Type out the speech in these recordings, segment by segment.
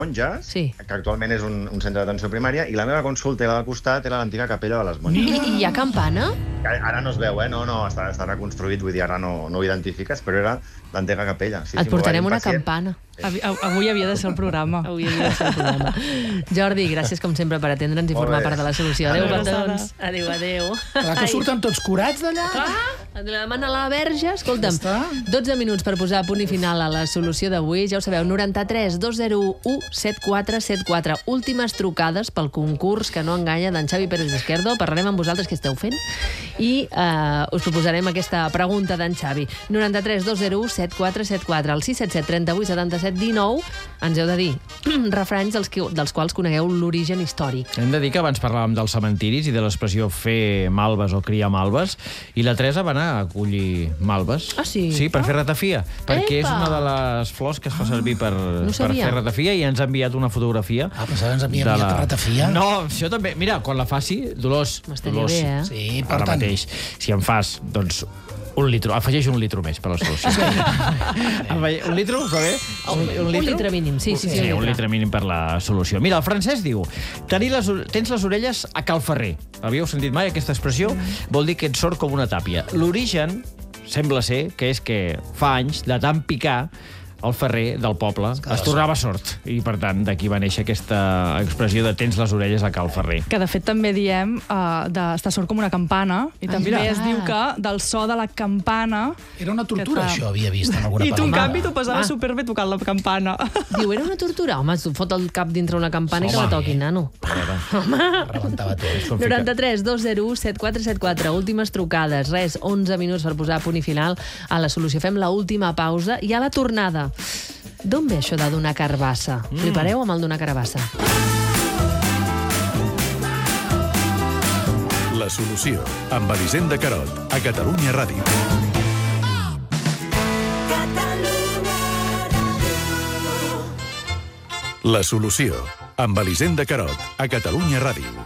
monges, Sí. que actualment és un centre d'atenció primària, i la meva consulta era al costat, era l'antiga capella de les monges. I hi ha campana? Ara no es veu, no, està reconstruït, vull dir, ara no ho identifiques, però era l'antiga capella. Et portarem una campana. Avui havia de ser el programa. Avui havia de ser el programa. Jordi, gràcies com sempre per atendre'ns i formar part de la solució. Adéu, petons. Adéu. Clar que surten tots curats d'allà. La demana la Verge. Escolta'm, 12 minuts per posar punt i final a la solució d'avui. Ja ho sabeu, 93 201 7474. Últimes trucades pel concurs que no enganya d'en Xavi Pérez Izquierdo. Parlarem amb vosaltres què esteu fent i us proposarem aquesta pregunta d'en Xavi. 93 201 7474. El 677 38 77 19 ens heu de dir refranys dels quals conegueu l'origen històric. Hem de dir que abans parlàvem dels cementiris i de l'expressió fer malves o criar malves, i la Teresa va anar a collir malves. Ah, sí? Sí, per fer ratafia, perquè és una de les flors que es fa servir per fer ratafia, i ens ha enviat una fotografia. Pensava que ens havia enviat ratafia. No, això també. Mira, quan la faci, Dolors, m'estaria bé, eh? Sí, ara mateix, si en fas, doncs, un litro, afegeix un litro més per la solució. Un litro, us va bé? Un litre mínim, sí. Un litre mínim per la solució. Mira, el Francesc diu: tens les orelles a calferrer. Havíeu sentit mai aquesta expressió? Vol dir que et sort com una tàpia. L'origen sembla ser que és que fa anys, de tant picar, el ferrer del poble es tornava sord. I, per tant, d'aquí va néixer aquesta expressió de tens les orelles a cal ferrer. Que, de fet, també diem d'estar sord com una campana, i també es diu que del so de la campana... Era una tortura, això, havia vist en alguna pel·lícula. I tu, en canvi, t'ho passaves superbé tocant la campana. Diu, era una tortura? Home, tu fot el cap dintre una campana i que la toquin, nano. Rebentava tot. 93 201 7474. Últimes trucades. Res, 11 minuts per posar punt i final a la solució. Fem l'última pausa i a la tornada. D'on ve això de donar carbassa? Flipareu amb el donar carbassa. La solució, amb Elisenda Carot, a Catalunya Ràdio. La solució, amb Elisenda Carot, a Catalunya Ràdio.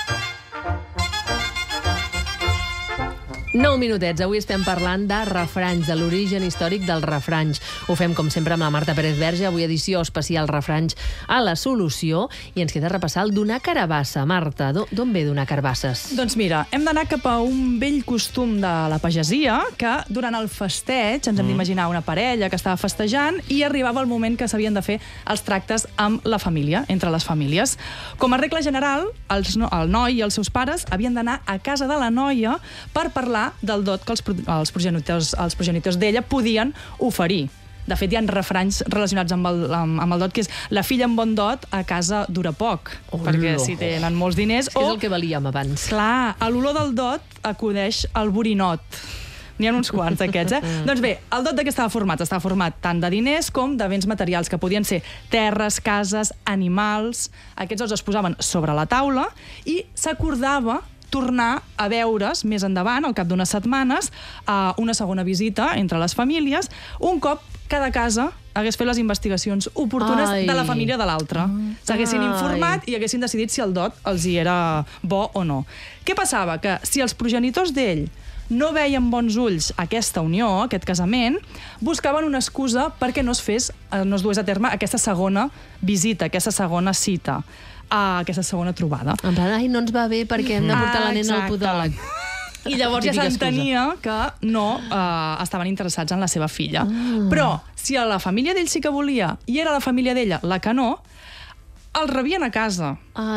9 minutets. Avui estem parlant de refranys, de l'origen històric dels refranys. Ho fem, com sempre, amb la Marta Pérez Verge. Avui edició especial refranys a la solució. I ens queda repassar el donar carabassa. Marta, d'on ve donar carbasses? Doncs mira, hem d'anar cap a un vell costum de la pagesia, que durant el festeig ens hem d'imaginar una parella que estava festejant i arribava el moment que s'havien de fer els tractes amb la família, entre les famílies. Com a regla general, el noi i els seus pares havien d'anar a casa de la noia per parlar del dot que els progenitors d'ella podien oferir. De fet, hi ha refranys relacionats amb el dot, que és la filla amb bon dot a casa dura poc, perquè si tenen molts diners... És el que valíem abans. Clar, a l'olor del dot acudeix el borinot. N'hi ha uns quants d'aquests, Doncs bé, el dot de què estava format? Estava format tant de diners com de béns materials, que podien ser terres, cases, animals... Aquests els es posaven sobre la taula i s'acordava tornar a veure's més endavant, al cap d'unes setmanes, a una segona visita entre les famílies, un cop cada casa hagués fet les investigacions oportunes de la família de l'altra. S'haguessin informat i haguessin decidit si el dot els hi era bo o no. Què passava? Que si els progenitors d'ell no veien bons ulls aquesta unió, aquest casament, buscaven una excusa perquè no es dués a terme aquesta segona visita, aquesta segona cita, aquesta segona trobada. En plan, no ens va bé perquè hem de portar la nena al podòleg. I llavors ja s'entenia que no estaven interessats en la seva filla. Però, si a la família d'ell sí que volia i era la família d'ella la que no, els rebien a casa.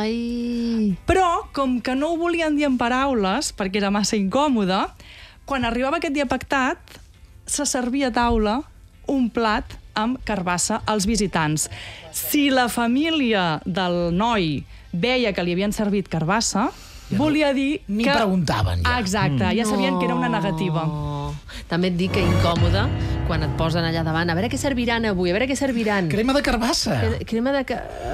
Però, com que no ho volien dir en paraules, perquè era massa incòmode, quan arribava aquest dia pactat, se servia a taula un plat amb carbassa als visitants. Si la família del noi veia que li havien servit carbassa, volia dir que... Ni preguntaven, ja. Exacte, ja sabien que era una negativa. També et dic que incòmode quan et posen allà davant. A veure què serviran avui, a veure què serviran. Crema de carbassa. Crema de...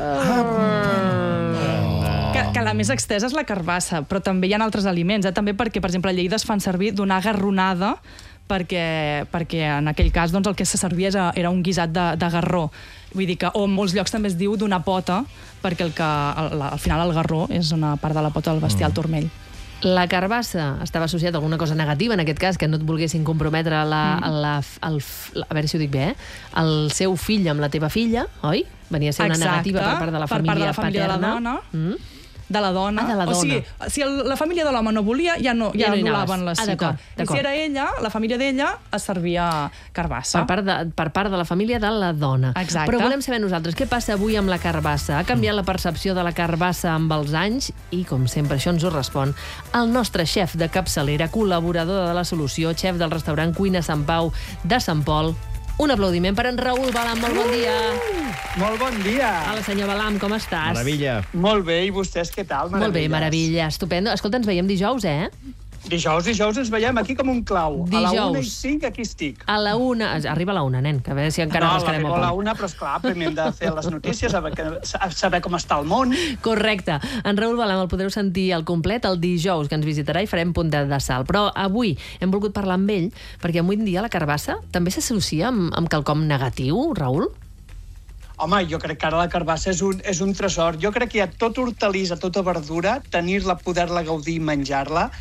Que la més extesa és la carbassa, però també hi ha altres aliments, també perquè, per exemple, a Lleida es fan servir donar garronada, perquè en aquell cas el que se servia era un guisat de garró. Vull dir que, o en molts llocs també es diu donar pota, perquè al final el garró és una part de la pota del bestiar, el turmell. La carbassa estava associada a alguna cosa negativa, en aquest cas, que no et volguessin comprometre a veure si ho dic bé, el seu fill amb la teva filla, oi? Venia a ser una negativa per part de la família paterna. De la dona. De la dona. De la dona. O sigui, si la família de l'home no volia, ja anul·laven la cita. D'acord. I si era ella, la família d'ella, es servia carbassa. Per part de la família de la dona. Exacte. Però volem saber nosaltres, què passa avui amb la carbassa? Ha canviat la percepció de la carbassa amb els anys? I, com sempre, això ens ho respon el nostre xef de capçalera, col·laborador de La Solució, xef del restaurant Cuina Sant Pau de Sant Pol. Un aplaudiment per en Raül Balam. Molt bon dia. Molt bon dia. Hola, senyor Balam, com estàs? Meravella. Molt bé, i vostès què tal? Molt bé, meravella, estupendo. Escolta, ens veiem dijous, eh? Dijous ens veiem aquí com un clau. Dijous. A la 1:05 aquí estic. A la 1... Arriba a la 1, nen, que a veure si encara rascarem el a la 1, però esclar, primer hem de fer les notícies, saber com està el món. Correcte. En Raül Balam el podreu sentir al complet el dijous, que ens visitarà i farem puntet de sal. Però avui hem volgut parlar amb ell, perquè avui en dia la carbassa també s'associa amb quelcom negatiu, Raül? Home, jo crec que ara la carbassa és un tresor. Jo crec que hi ha tot hortalissa, tota verdura, tenir-la, poder-la gaudir i menjar-la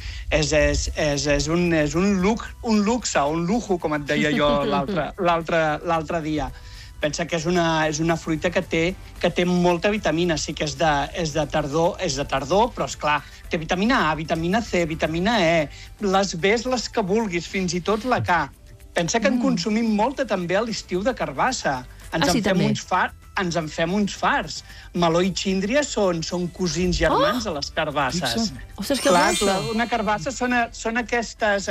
és un luxe, un lujo, com et deia jo l'altre dia. Pensa que és una fruita que té molta vitamina, sí que és de tardor, però esclar, té vitamina A, vitamina C, vitamina E, les Bs, les que vulguis, fins i tot la K. Pensa que en consumim molta també a l'estiu de carbassa. Ens en fem uns farts. Meló i síndria són cosins germans a les carbasses. Ostres, que clar, bonica! una carbassa són aquestes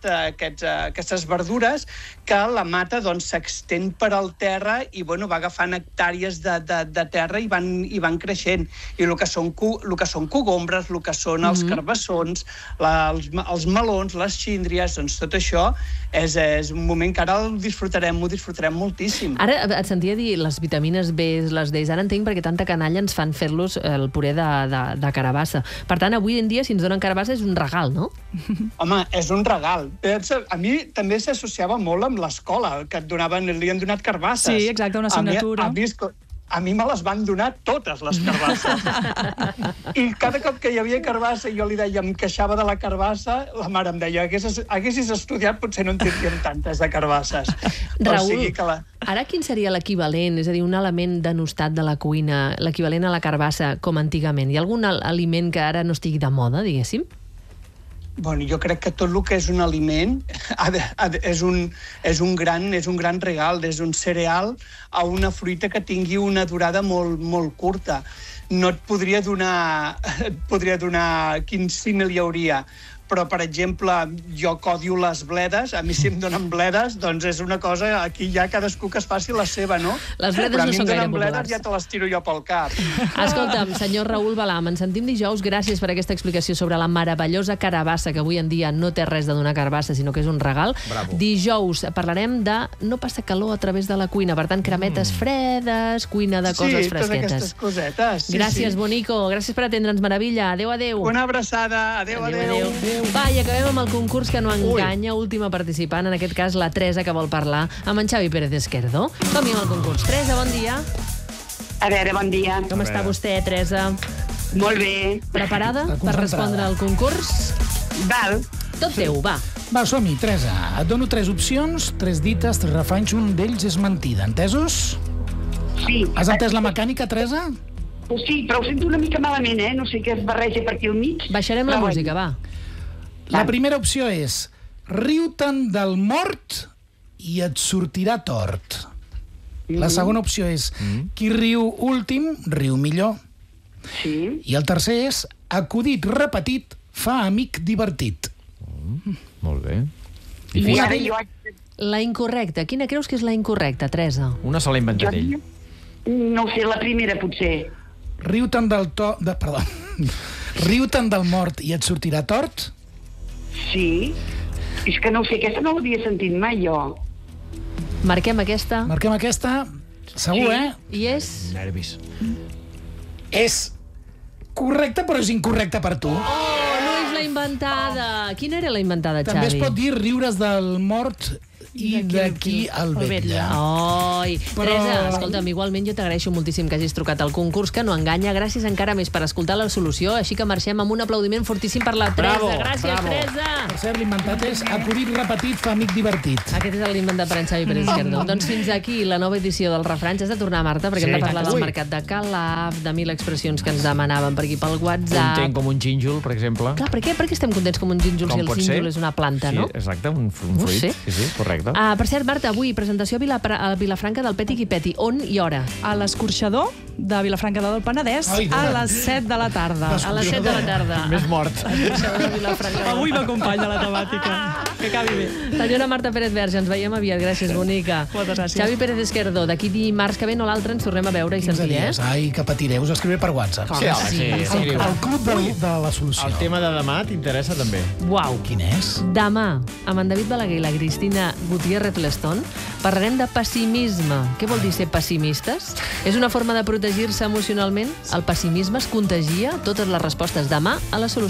verdures que la mata s'extén per al terra i va agafant hectàrees de terra i van creixent. I el que són cogombres, el que són els carbassons, els melons, les síndries, doncs tot això és un moment que ara ho disfrutarem moltíssim. Ara et sentia dir les vitamines B, les Ds, ara entenc perquè tanta canalla ens fan fer-los el puré de carabassa. Per tant, avui en dia, si ens donen carabassa, és un regal, no? Home, és un regal. A mi també s'associava molt amb l'escola, que li han donat carbasses. Sí, exacte, una assignatura. A mi me les van donar totes, les carbasses. I cada cop que hi havia carbassa i jo li deia, em queixava de la carbassa, la mare em deia, haguessis estudiat, potser no en tindríem tantes de carbasses. Raül, ara quin seria l'equivalent, és a dir, un element denostat de la cuina, l'equivalent a la carbassa com antigament? Hi ha algun aliment que ara no estigui de moda, diguéssim? Bueno, jo crec que tot el que és un aliment és un gran regal, és un cereal a una fruita que tingui una durada molt curta. No et podria donar quin símil hi hauria, però, per exemple, jo que odio les bledes, a mi si em donen bledes, doncs és una cosa, aquí ja cadascú que es faci la seva, no? Les bledes no són gaire populars. Però a mi em donen bledes, ja te les tiro jo pel cap. Escolta'm, senyor Raül Balam, ens sentim dijous, gràcies per aquesta explicació sobre la meravellosa carabassa, que avui en dia no té res de donar carbassa, sinó que és un regal. Bravo. Dijous parlarem de no passa calor a través de la cuina, per tant, cremetes fredes, cuina de coses fresquetes. Sí, totes aquestes cosetes. Gràcies, bonico, gràcies per atendre'ns, meravella. Adéu, adéu. Una abraçada, adéu. Va, i acabem amb el concurs que no enganya. Última participant, en aquest cas la Teresa, que vol parlar amb en Xavi Pérez Esquerdo. Som-hi amb el concurs. Teresa, bon dia. A veure, bon dia. Com està vostè, Teresa? Molt bé. Preparada per respondre al concurs? Val. Tot teu, va. Va, som-hi, Teresa. Et dono 3 opcions, 3 dites, 3 refanys, un d'ells és mentida. Entesos? Sí. Has entès la mecànica, Teresa? Sí, però ho sento una mica malament, No sé què es barreja per aquí al mig. Baixarem la música, va. La primera opció és riu-te'n del mort i et sortirà tort. La segona opció és qui riu últim, riu millor. Sí. I el tercer és acudit repetit fa amic divertit. Molt bé. I ara jo... La incorrecta. Quina creus que és la incorrecta, Teresa? Una se l'ha inventat ell. No ho sé, la primera, potser. Riu-te'n riu-te'n del mort i et sortirà tort? Sí. És que no ho sé, aquesta no l'havia sentit mai, jo. Marquem aquesta. Marquem aquesta. Segur, I és... Nervis. És correcta, però és incorrecta per tu. Oh, no és la inventada. Quina era la inventada, Xavi? També es pot dir riure's del mort i d'aquí al Vetlla. Oi, Teresa, escolta'm, igualment jo t'agraeixo moltíssim que hagis trucat al concurs que no enganya. Gràcies encara més per escoltar la solució, així que marxem amb un aplaudiment fortíssim per la Teresa. Bravo, Gràcies, bravo. Teresa. Per cert, l'inventat és acudit repetit fa amic divertit. Aquest és l'inventat per en Xavi Pérez Izquierdo. Doncs fins aquí la nova edició dels refranys. Has de tornar, Marta, perquè hem de parlar del mercat de Calaf, de 1000 expressions que ens demanaven per aquí pel WhatsApp. Content com un gínjol, per exemple. Clar, per què estem contents com un gínjol si el gínjol és una planta, no? Sí, exacte, un fruit. sé. Sí, correcte. Per cert, Marta, avui presentació a Vilafranca del Peti qui Peti. On i hora? A l'Escorxador de Vilafranca del Penedès a les 7 de la tarda. A les 7 de la tarda. Més mort. L'escorxador de Vilafranca. Avui m'acompanya la temàtica. Que acabi bé. Senyora Marta Pérez Verge, ens veiem aviat. Gràcies, bonica. Moltes gràcies. Xavi Pérez Izquierdo, d'aquí dimarts que ve no l'altre ens tornem a veure i 15 sentir, dies. Ai, que patiré. Us escriuré per WhatsApp. Sí, home, sí, escriu. El club de la solució. El tema de demà t'interessa també. Uau. Quin és? Demà, amb en David Balaguer i la Cristina Gutiérrez Leston, parlarem de pessimisme. Què vol dir ser pessimistes? És una forma de protegir-se emocionalment? El pessimisme es contagia? Totes les respostes demà a la solució.